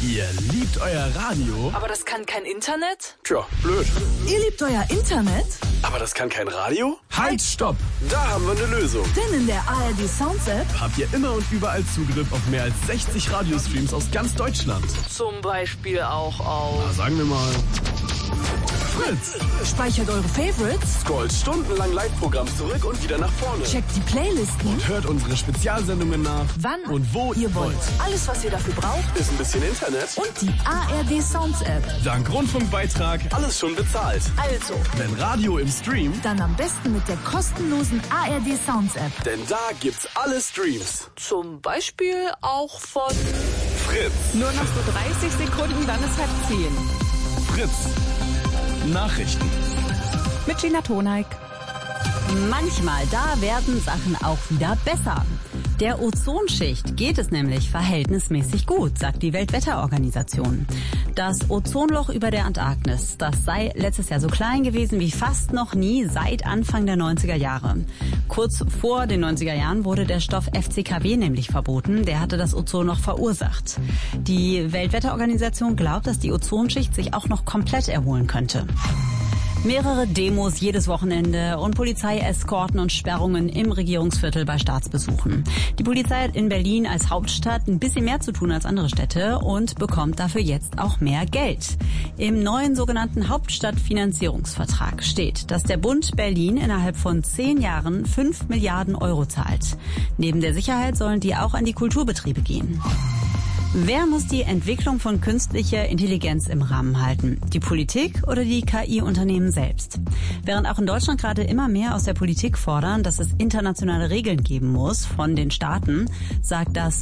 Ihr liebt euer Radio, aber das kann kein Internet? Tja, blöd. Ihr liebt euer Internet? Aber das kann kein Radio? Halt, stopp! Da haben wir eine Lösung. Denn in der ARD Sounds App Habt ihr immer und überall Zugriff auf mehr als 60 Radiostreams aus ganz Deutschland. zum Beispiel auch auf... Na, sagen wir mal Fritz. Speichert eure Favorites, Scrollt stundenlang Live-Programm zurück und wieder nach vorne. checkt die Playlisten, Und hört unsere Spezialsendungen nach. wann Und wo ihr wollt. Alles, was ihr dafür braucht Ist ein bisschen Internet. und die ARD Sounds App. Dank Rundfunkbeitrag alles schon bezahlt. Also, Wenn Radio im Stream, dann am besten mit der kostenlosen ARD Sounds App. denn da gibt's alle Streams. Zum Beispiel auch von... Fritz. Nur noch so 30 Sekunden, dann ist 9:30. Fritz. Nachrichten. Mit Gina Toneik. Manchmal, da werden Sachen auch wieder besser. Der Ozonschicht geht es nämlich verhältnismäßig gut, sagt die Weltwetterorganisation. Das Ozonloch über der Antarktis, das sei letztes Jahr so klein gewesen wie fast noch nie seit Anfang der 90er Jahre. Kurz vor den 90er Jahren wurde der Stoff FCKW nämlich verboten. Der hatte das Ozonloch verursacht. Die Weltwetterorganisation glaubt, dass die Ozonschicht sich auch noch komplett erholen könnte. Mehrere Demos jedes Wochenende und Polizeieskorten und Sperrungen im Regierungsviertel bei Staatsbesuchen. Die Polizei hat in Berlin als Hauptstadt ein bisschen mehr zu tun als andere Städte und bekommt dafür jetzt auch mehr Geld. Im neuen sogenannten Hauptstadtfinanzierungsvertrag steht, dass der Bund Berlin innerhalb von 10 Jahren 5 Milliarden Euro zahlt. Neben der Sicherheit sollen die auch an die Kulturbetriebe gehen. Wer muss die Entwicklung von künstlicher Intelligenz im Rahmen halten? Die Politik oder die KI-Unternehmen selbst? Während auch in Deutschland gerade immer mehr aus der Politik fordern, dass es internationale Regeln geben muss von den Staaten, sagt das